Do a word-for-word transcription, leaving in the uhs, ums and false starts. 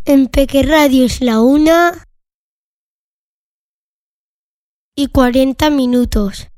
En Peque Radio es la una y cuarenta minutos.